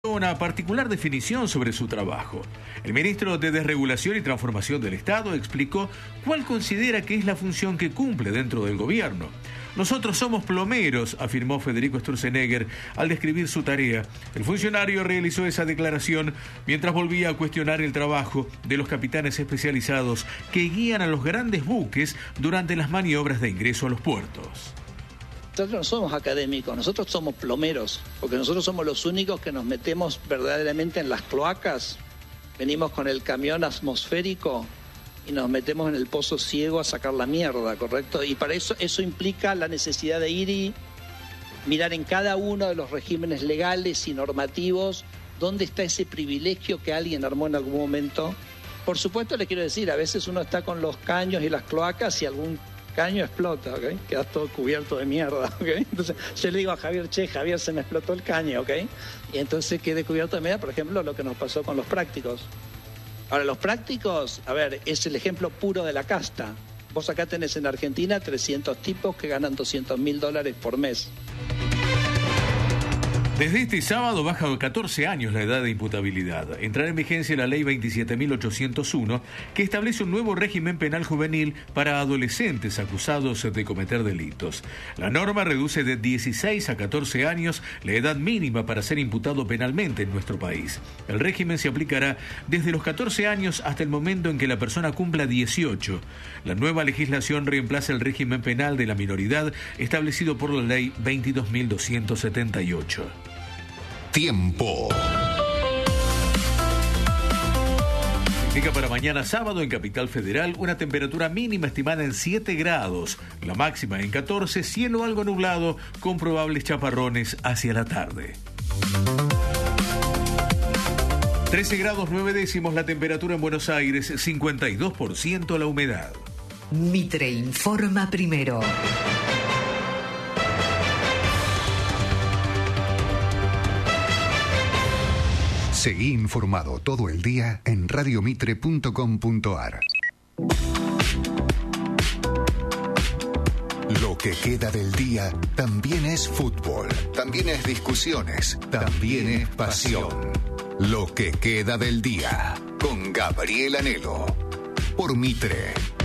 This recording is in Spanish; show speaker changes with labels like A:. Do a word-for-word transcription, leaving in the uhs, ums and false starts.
A: una particular definición sobre su trabajo. El ministro de Desregulación y Transformación del Estado explicó cuál considera que es la función que cumple dentro del gobierno. Nosotros somos plomeros, afirmó Federico Sturzenegger al describir su tarea. El funcionario realizó esa declaración mientras volvía a cuestionar el trabajo de los capitanes especializados que guían a los grandes buques durante las maniobras de ingreso a los puertos.
B: Nosotros no somos académicos, nosotros somos plomeros, porque nosotros somos los únicos que nos metemos verdaderamente en las cloacas, venimos con el camión atmosférico y nos metemos en el pozo ciego a sacar la mierda, ¿correcto? Y para eso, eso implica la necesidad de ir y mirar en cada uno de los regímenes legales y normativos dónde está ese privilegio que alguien armó en algún momento. Por supuesto, le quiero decir, a veces uno está con los caños y las cloacas y algún caño explota, ¿ok? Quedas todo cubierto de mierda, ¿ok? Entonces yo le digo a Javier, che, Javier, se me explotó el caño, ¿ok? Y entonces quede cubierto de mierda, por ejemplo, lo que nos pasó con los prácticos. Ahora, los prácticos, a ver, es el ejemplo puro de la casta. Vos acá tenés en Argentina trescientos tipos que ganan doscientos mil dólares por mes.
A: Desde este sábado baja a catorce años la edad de imputabilidad. Entrará en vigencia la ley veintisiete mil ochocientos uno, que establece un nuevo régimen penal juvenil para adolescentes acusados de cometer delitos. La norma reduce de dieciséis a catorce años la edad mínima para ser imputado penalmente en nuestro país. El régimen se aplicará desde los catorce años hasta el momento en que la persona cumpla dieciocho. La nueva legislación reemplaza el régimen penal de la minoridad establecido por la ley veintidós mil doscientos setenta y ocho.
C: Tiempo.
A: Indica para mañana sábado en Capital Federal una temperatura mínima estimada en siete grados, la máxima en catorce, cielo algo nublado con probables chaparrones hacia la tarde. trece grados nueve décimos la temperatura en Buenos Aires, cincuenta y dos por ciento la humedad.
D: Mitre informa primero.
C: Seguí informado todo el día en radiomitre punto com punto ar. Lo que queda del día también es fútbol, también es discusiones, también es pasión. Lo que queda del día con Gabriel Anhelo por Mitre.